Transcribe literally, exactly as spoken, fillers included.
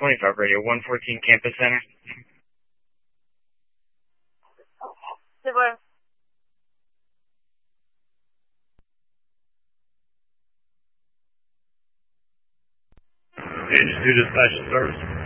twenty-five Radio, one fourteen Campus Center. Super. Page two dispatch service.